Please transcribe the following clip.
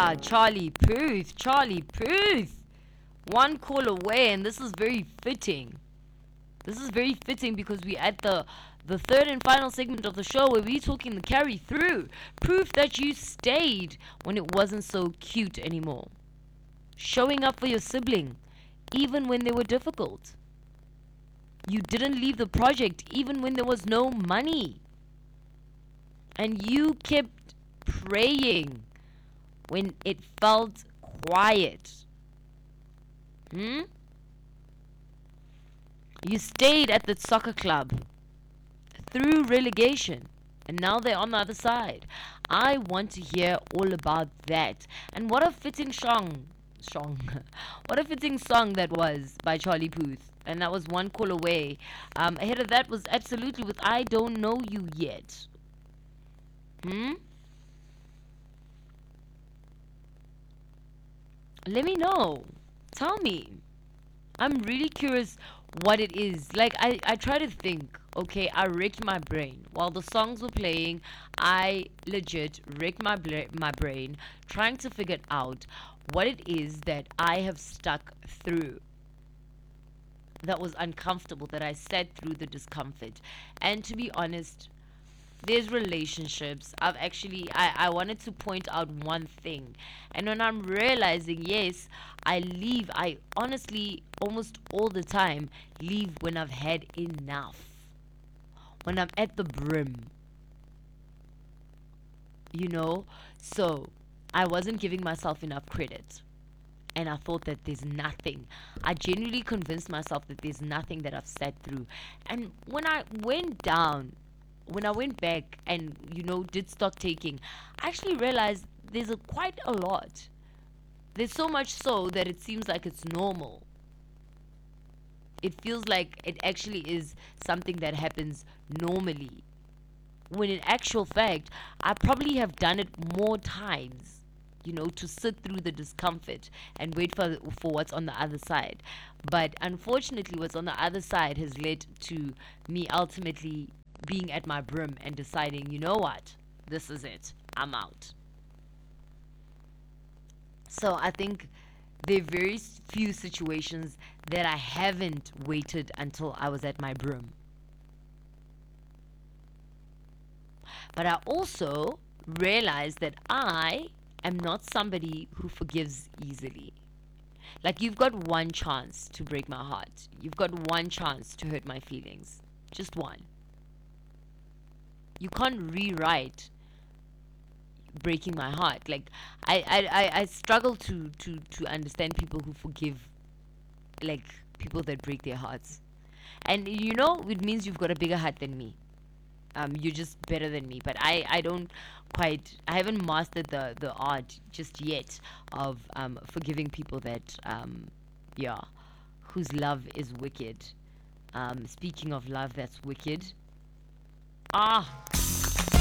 Charlie Puth. Charlie Puth. One call away, and this is very fitting. This is very fitting because we're at the third and final segment of the show where we're talking the carry through. Proof that you stayed when it wasn't so cute anymore. Showing up for your sibling, even when they were difficult. You didn't leave the project even when there was no money. And you kept praying when it felt quiet. You stayed at the soccer club through relegation, and now they're on the other side. I want to hear all about that. And what a fitting what a fitting song that was by Charlie Puth. And that was One Call Away. Ahead of that was Absolutely with I Don't Know You Yet. Let me know. Tell me. I'm really curious what it is. Like, I try to think, okay, I wrecked my brain. While the songs were playing, I legit wrecked my brain trying to figure out what it is that I have stuck through. That was uncomfortable, that I sat through the discomfort. And to be honest, there's relationships. I wanted to point out one thing. And when I'm realizing, yes, I honestly, almost all the time, leave when I've had enough. When I'm at the brim. So I wasn't giving myself enough credit. And I thought that there's nothing. I genuinely convinced myself that there's nothing that I've sat through. And when I went back and, did stock taking, I actually realized there's quite a lot. There's so much so that it seems like it's normal. It feels like it actually is something that happens normally. When in actual fact, I probably have done it more times, to sit through the discomfort and wait for what's on the other side. But unfortunately, what's on the other side has led to me ultimately being at my brim and deciding, you know what, this is it, I'm out. So I think there are very few situations that I haven't waited until I was at my brim. But I also realized that I am not somebody who forgives easily. Like, you've got one chance to break my heart. You've got one chance to hurt my feelings. Just one. You can't rewrite breaking my heart. Like, I struggle to understand people who forgive, like, people that break their hearts. And it means you've got a bigger heart than me. You're just better than me. But I haven't mastered the art just yet of forgiving people that whose love is wicked. Speaking of love that's wicked,